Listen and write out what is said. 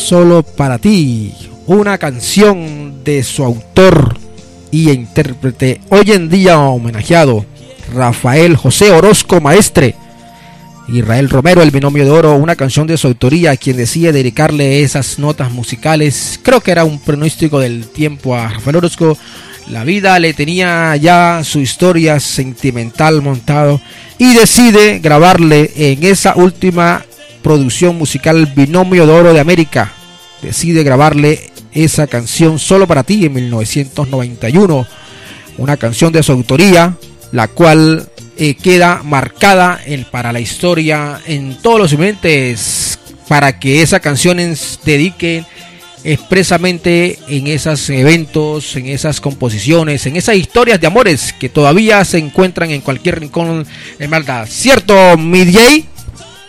Solo para ti, una canción de su autor y intérprete hoy en día homenajeado, Rafael José Orozco Maestre. Israel Romero, el binomio de oro, una canción de su autoría, quien decide dedicarle esas notas musicales. Creo que era un pronóstico del tiempo a Rafael Orozco. La vida le tenía ya su historia sentimental montado y decide grabarle en esa última producción musical Binomio de Oro de América. Decide grabarle esa canción Solo para ti en 1991. Una canción de su autoría, la cual queda marcada para la historia en todos los ambientes, para que esa canción se dedique expresamente en esos eventos, en esas composiciones, en esas historias de amores que todavía se encuentran en cualquier rincón de maldad. ¿Cierto, mi DJ?